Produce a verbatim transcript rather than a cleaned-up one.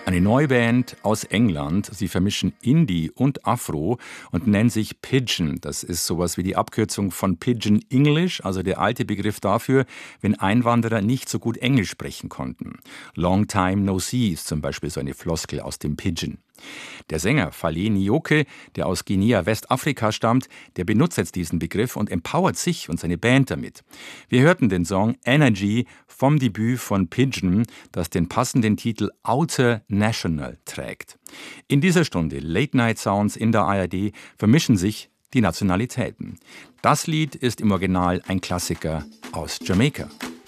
Eine neue Band aus England. Sie vermischen Indie und Afro und nennen sich Pidgin. Das ist sowas wie die Abkürzung von Pidgin English, also der alte Begriff dafür, wenn Einwanderer nicht so gut Englisch sprechen konnten. Long time no see ist zum Beispiel so eine Floskel aus dem Pidgin. Der Sänger Fale Nyoke, der aus Guinea, Westafrika stammt, der benutzt jetzt diesen Begriff und empowert sich und seine Band damit. Wir hörten den Song Energy vom Debüt von Pidgin, das den passenden Titel Outer National trägt. In dieser Stunde Late Night Sounds in der A R D vermischen sich die Nationalitäten. Das Lied ist im Original ein Klassiker aus Jamaika.